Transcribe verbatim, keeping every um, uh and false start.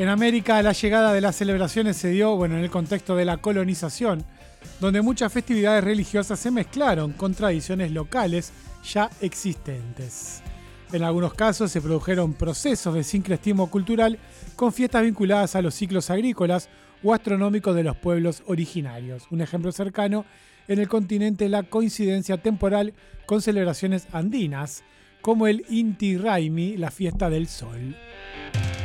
En América, la llegada de las celebraciones se dio, bueno, en el contexto de la colonización, donde muchas festividades religiosas se mezclaron con tradiciones locales ya existentes. En algunos casos se produjeron procesos de sincretismo cultural con fiestas vinculadas a los ciclos agrícolas o astronómicos de los pueblos originarios. Un ejemplo cercano, en el continente la coincidencia temporal con celebraciones andinas, como el Inti Raymi, la fiesta del sol.